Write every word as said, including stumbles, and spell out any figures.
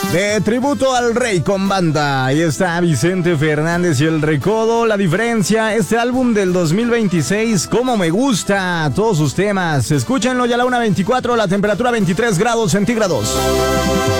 De tributo al rey con banda. Ahí está Vicente Fernández y el Recodo. La diferencia, este álbum del dos mil veintiséis, cómo me gusta todos sus temas. Escúchenlo, ya a la una veinticuatro, la temperatura veintitrés grados centígrados.